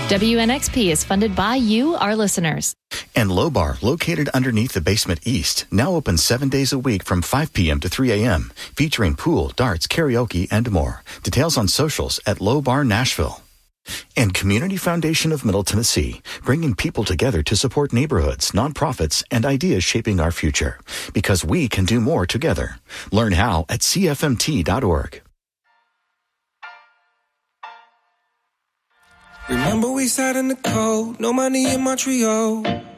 WNXP is funded by you, our listeners. And Low Bar, located underneath the Basement East, now open 7 days a week from 5 p.m. to 3 a.m., featuring pool, darts, karaoke, and more. Details on socials at Low Bar Nashville. And Community Foundation of Middle Tennessee, bringing people together to support neighborhoods, nonprofits, and ideas shaping our future. Because we can do more together. Learn how at cfmt.org. Remember we sat in the cold, no money in Montreal.